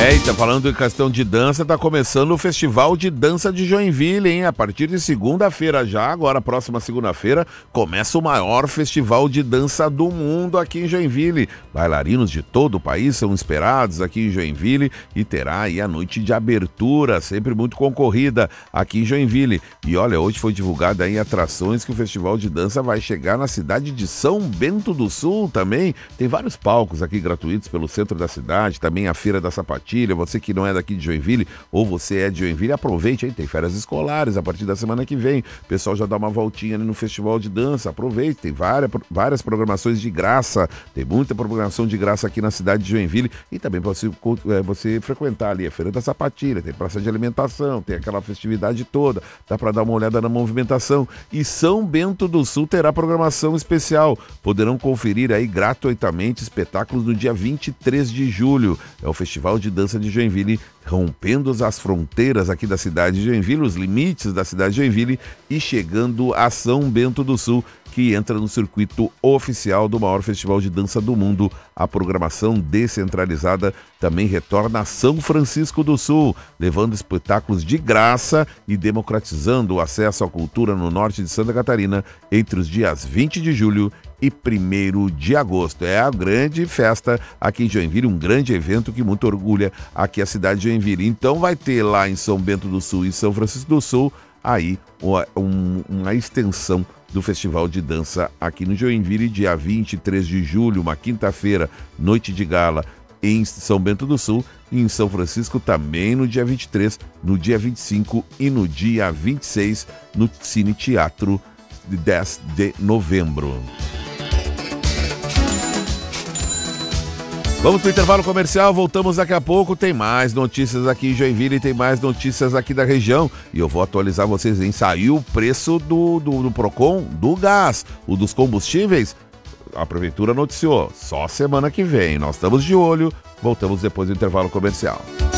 E tá falando em questão de dança, tá começando o Festival de Dança de Joinville, hein? A partir de segunda-feira já, agora próxima segunda-feira, começa o maior festival de dança do mundo aqui em Joinville. Bailarinos de todo o país são esperados aqui em Joinville e terá aí a noite de abertura, sempre muito concorrida aqui em Joinville. E olha, hoje foi divulgada aí atrações que o Festival de Dança vai chegar na cidade de São Bento do Sul também. Tem vários palcos aqui gratuitos pelo centro da cidade, também a Feira da Sapatilha. Você que não é daqui de Joinville ou você é de Joinville, aproveite aí, tem férias escolares a partir da semana que vem. O pessoal já dá uma voltinha ali no Festival de Dança, aproveite, tem várias programações de graça, tem muita programação de graça aqui na cidade de Joinville e também para você frequentar ali a Feira da Sapatilha, tem praça de alimentação, tem aquela festividade toda, dá para dar uma olhada na movimentação. E São Bento do Sul terá programação especial, poderão conferir aí gratuitamente espetáculos no dia 23 de julho, é o Festival de Dança de Joinville, rompendo as fronteiras aqui da cidade de Joinville, os limites da cidade de Joinville e chegando a São Bento do Sul, que entra no circuito oficial do maior festival de dança do mundo. A programação descentralizada também retorna a São Francisco do Sul, levando espetáculos de graça e democratizando o acesso à cultura no norte de Santa Catarina entre os dias 20 de julho e 1º de agosto. É a grande festa aqui em Joinville, um grande evento que muito orgulha aqui a cidade de Joinville. Então vai ter lá em São Bento do Sul e São Francisco do Sul aí uma extensão do Festival de Dança aqui no Joinville, dia 23 de julho, uma quinta-feira, noite de gala em São Bento do Sul e em São Francisco também no dia 23, no dia 25 e no dia 26 no Cine Teatro de 10 de novembro. Vamos para o intervalo comercial, voltamos daqui a pouco, tem mais notícias aqui em Joinville, tem mais notícias aqui da região e eu vou atualizar vocês, hein? Saiu o preço do Procon, do gás, o dos combustíveis, a prefeitura noticiou, só semana que vem, nós estamos de olho, voltamos depois do intervalo comercial.